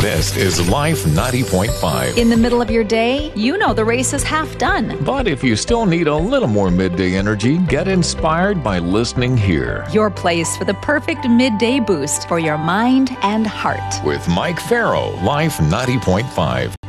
This is Life 90.5. In the middle of your day, you know the race is half done. But if you still need a little more midday energy, get inspired by listening here. Your place for the perfect midday boost for your mind and heart. With Mike Farrow, Life 90.5.